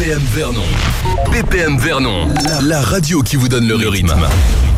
BPM Vernon. BPM Vernon, la radio qui vous donne le rythme.